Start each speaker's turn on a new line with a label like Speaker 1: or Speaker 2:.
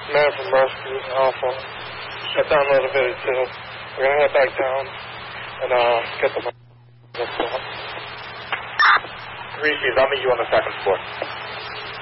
Speaker 1: Man from Rescue, Alpha. Got down motivated too. We're gonna head back down and get the money.
Speaker 2: 3 C's, I'll meet you on the second floor.